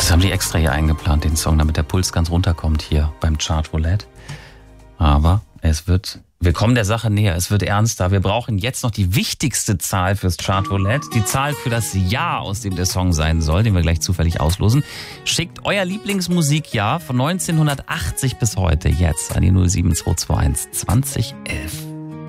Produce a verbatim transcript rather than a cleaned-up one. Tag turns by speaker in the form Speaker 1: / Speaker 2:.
Speaker 1: Das haben die extra hier eingeplant, den Song, damit der Puls ganz runterkommt hier beim Chart Roulette. Aber es wird, wir kommen der Sache näher, es wird ernster. Wir brauchen jetzt noch die wichtigste Zahl fürs Chart Roulette. Die Zahl für das Jahr, aus dem der Song sein soll, den wir gleich zufällig auslosen. Schickt euer Lieblingsmusikjahr von neunzehnhundertachtzig bis heute jetzt an die null sieben zwei zwei eins zwanzig elf.